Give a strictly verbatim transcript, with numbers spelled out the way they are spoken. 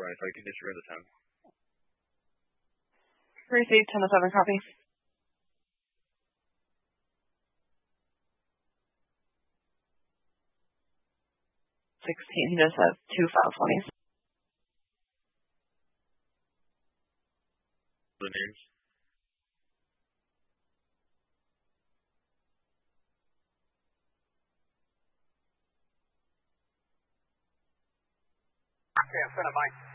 for me, so I can disregard the ten. Received ten to seven copy. Sixteen. He does have two file twenties. The names. Okay, I'm front of mine.